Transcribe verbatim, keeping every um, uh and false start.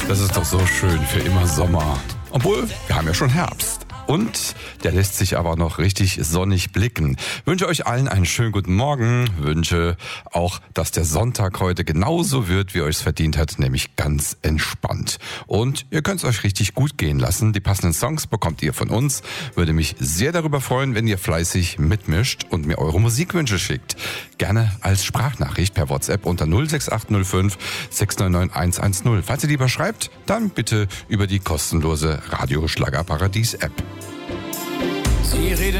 Das ist doch so schön, für immer Sommer. Obwohl, wir haben ja schon Herbst. Und der lässt sich aber noch richtig sonnig blicken. Wünsche euch allen einen schönen guten Morgen. Wünsche auch, dass der Sonntag heute genauso wird, wie ihr euch's verdient hat, nämlich ganz entspannt. Und ihr könnt es euch richtig gut gehen lassen. Die passenden Songs bekommt ihr von uns. Würde mich sehr darüber freuen, wenn ihr fleißig mitmischt und mir eure Musikwünsche schickt. Gerne als Sprachnachricht per WhatsApp unter null sechs acht null fünf sechs neun neun eins eins null. Falls ihr lieber schreibt, dann bitte über die kostenlose Radio Schlagerparadies App. Sie reden